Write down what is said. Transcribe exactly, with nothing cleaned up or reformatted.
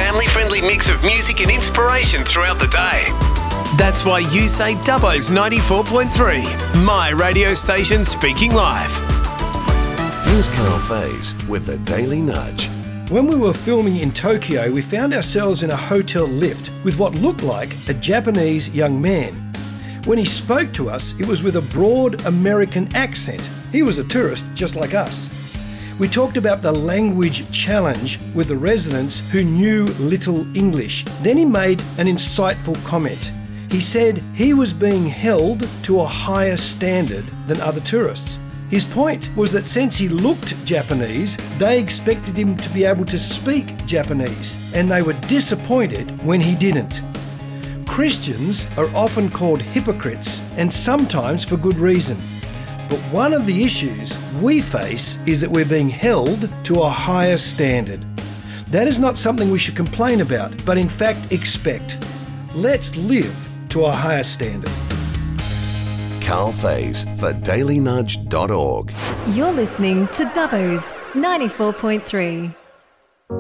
family-friendly mix of music and inspiration throughout the day. That's why you say Dubbo's ninety-four point three, my radio station speaking live. Here's Carl Faze with the Daily Nudge. When we were filming in Tokyo, we found ourselves in a hotel lift with what looked like a Japanese young man. When he spoke to us, it was with a broad American accent. He was a tourist just like us. We talked about the language challenge with the residents who knew little English. Then he made an insightful comment. He said he was being held to a higher standard than other tourists. His point was that since he looked Japanese, they expected him to be able to speak Japanese, and they were disappointed when he didn't. Christians are often called hypocrites, and sometimes for good reason. But one of the issues we face is that we're being held to a higher standard. That is not something we should complain about, but in fact expect. Let's live to a higher standard. Carl Faze for daily nudge dot org. You're listening to Dubbo's ninety-four point three.